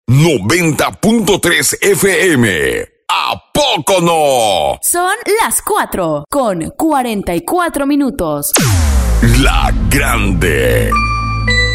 90.3 FM. ¿A poco no? Son las 4:44 minutos. La Grande.